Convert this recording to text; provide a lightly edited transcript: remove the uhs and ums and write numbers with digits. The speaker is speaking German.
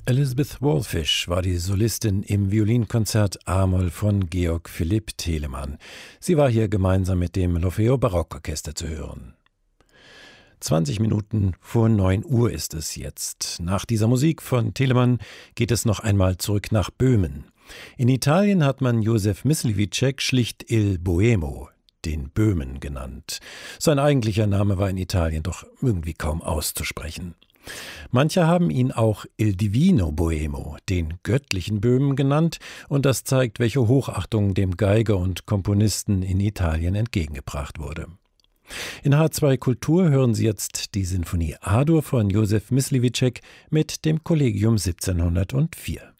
Elizabeth Wallfisch war die Solistin im Violinkonzert A-Moll von Georg Philipp Telemann. Sie war hier gemeinsam mit dem L'Orfeo Barockorchester zu hören. 20 Minuten vor 9 Uhr ist es jetzt. Nach dieser Musik von Telemann geht es noch einmal zurück nach Böhmen. In Italien hat man Józef Myslivicek schlicht Il Boemo, den Böhmen, genannt. Sein eigentlicher Name war in Italien doch irgendwie kaum auszusprechen. Manche haben ihn auch Il Divino Boemo, den göttlichen Böhmen, genannt, und das zeigt, welche Hochachtung dem Geiger und Komponisten in Italien entgegengebracht wurde. In H2 Kultur hören Sie jetzt die Sinfonie A-Dur von Józef Myslivicek mit dem Collegium 1704.